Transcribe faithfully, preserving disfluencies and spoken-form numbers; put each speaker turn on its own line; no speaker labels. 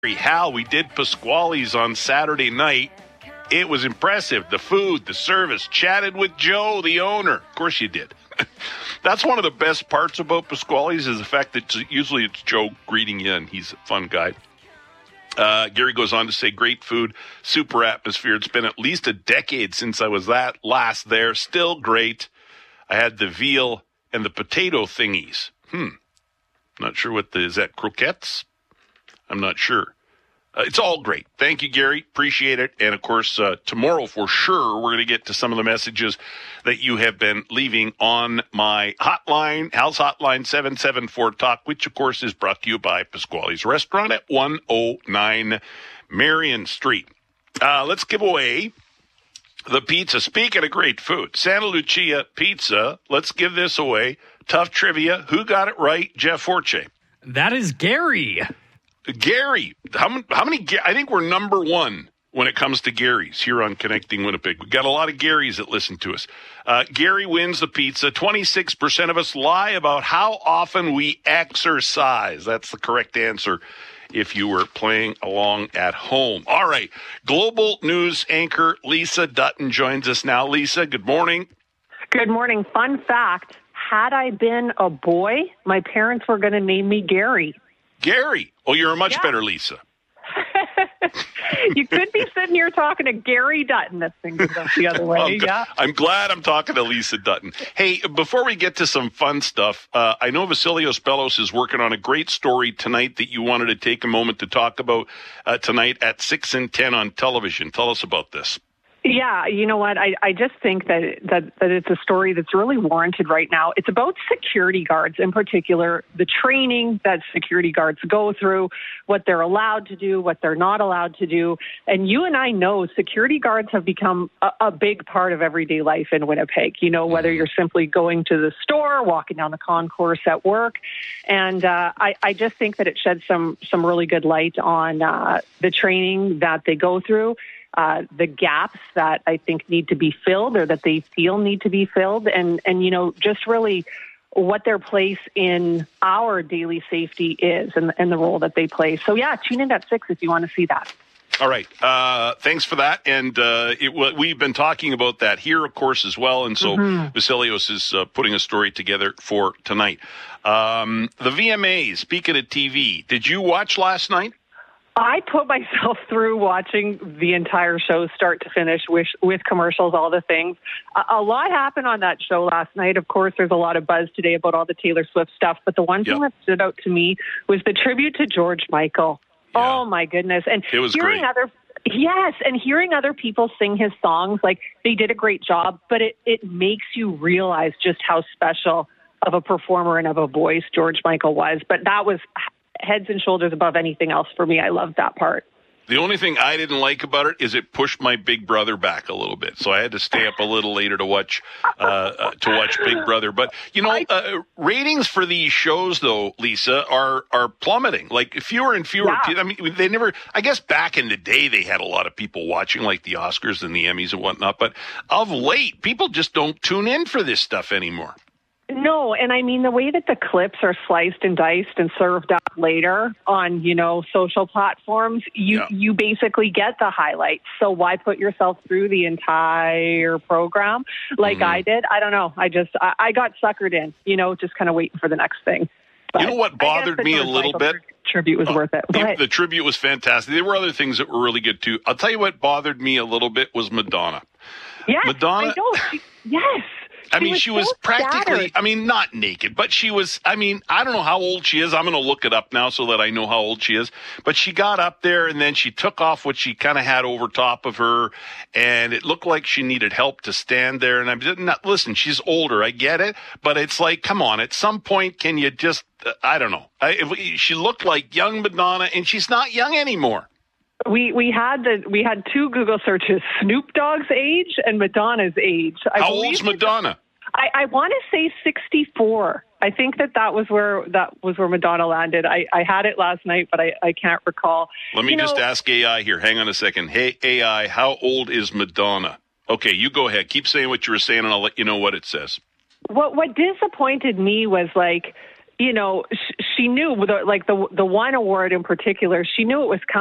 Hal, we did Pasquale's on Saturday night. It was impressive. The food, the service. Chatted with Joe, the owner. Of course you did. That's one of the best parts about Pasquale's is the fact that usually it's Joe greeting you, and he's a fun guy. Uh, Gary goes on to say, great food, super atmosphere. It's been at least a decade since I was that last there. Still great. I had the veal and the potato thingies. Hmm. Not sure what the, is that croquettes? I'm not sure. Uh, it's all great. Thank you, Gary. Appreciate it. And, of course, uh, tomorrow for sure we're going to get to some of the messages that you have been leaving on my hotline, Hal's Hotline seven seven four talk, which, of course, is brought to you by Pasquale's Restaurant at one oh nine Marion Street. Uh, let's give away the pizza. Speaking of great food, Santa Lucia Pizza. Let's give this away. Tough trivia. Who got it right? Jeff Forche.
That is Gary.
Gary, how many, how many, I think we're number one when it comes to Garys here on Connecting Winnipeg. We've got a lot of Garys that listen to us. Uh, Gary wins the pizza. twenty-six percent of us lie about how often we exercise. That's the correct answer if you were playing along at home. All right. Global news anchor Lisa Dutton joins us now. Lisa, good morning.
Good morning. Fun fact, had I been a boy, my parents were going to name me Gary.
Gary. Oh, you're a much
yeah.
better Lisa.
You could be sitting here talking to Gary Dutton if things go the other way.
I'm,
yeah.
I'm glad I'm talking to Lisa Dutton. Hey, before we get to some fun stuff, uh, I know Vasilios Bellos is working on a great story tonight that you wanted to take a moment to talk about uh, tonight at six and ten on television. Tell us about this.
Yeah, you know what? I, I just think that, that that it's a story that's really warranted right now. It's about security guards in particular, the training that security guards go through, what they're allowed to do, what they're not allowed to do. And you and I know security guards have become a, a big part of everyday life in Winnipeg, you know, whether you're simply going to the store, walking down the concourse at work. And uh, I, I just think that it sheds some, some really good light on uh, the training that they go through. Uh, the gaps that I think need to be filled or that they feel need to be filled and, and, you know, just really what their place in our daily safety is and, and the role that they play. So, yeah, tune in at six if you want to see that.
All right. Uh, thanks for that. And uh, it, we've been talking about that here, of course, as well. And so mm-hmm. Vasilios is uh, putting a story together for tonight. Um, the V M As, speaking of T V, did you watch last night?
I put myself through watching the entire show start to finish with, with commercials, all the things. A, a lot happened on that show last night. Of course, there's a lot of buzz today about all the Taylor Swift stuff. But the one yep. thing that stood out to me was the tribute to George Michael. Yeah. Oh, my goodness. And
it was
hearing
great.
other Yes, and hearing other people sing his songs, like they did a great job. But it, it makes you realize just how special of a performer and of a voice George Michael was. But that was heads and shoulders above anything else for me. I loved that part.
The only thing I didn't like about it is it pushed my Big Brother back a little bit, so I had to stay up a little later to watch uh, uh, to watch Big Brother. But you know, uh, ratings for these shows, though, Lisa, are are plummeting. Like fewer and fewer.
Yeah.
I mean, they never. I guess back in the day, they had a lot of people watching, like the Oscars and the Emmys and whatnot. But of late, people just don't tune in for this stuff anymore.
No, and I mean, the way that the clips are sliced and diced and served up later on, you know, social platforms, you, yeah. you basically get the highlights. So why put yourself through the entire program like mm-hmm. I did? I don't know. I just, I, I got suckered in, you know, just kind of waiting for the next thing. But
you know what bothered me a little bit?
Tribute was uh, worth it.
The, the tribute was fantastic. There were other things that were really good, too. I'll tell you what bothered me a little bit was Madonna.
Yes,
Madonna,
I know. She, yes.
I mean,
was
she
so
was practically,
scattered.
I mean, not naked, but she was, I mean, I don't know how old she is. I'm going to look it up now so that I know how old she is. But she got up there and then she took off what she kind of had over top of her. And it looked like she needed help to stand there. And I'm not, listen, she's older. I get it. But it's like, come on, at some point, can you just, uh, I don't know. I, if, she looked like young Madonna and she's not young anymore.
We we had the we had two Google searches: Snoop Dogg's age and Madonna's age. I
How old's Madonna?
I, I want to say sixty-four. I think that that was where that was where Madonna landed. I, I had it last night, but I, I can't recall.
Let me
you
just
know,
ask A I here. Hang on a second. Hey, A I, how old is Madonna? Okay, you go ahead. Keep saying what you were saying, and I'll let you know what it says.
What what disappointed me was like, you know, sh- she knew, like the the one award in particular, she knew it was coming.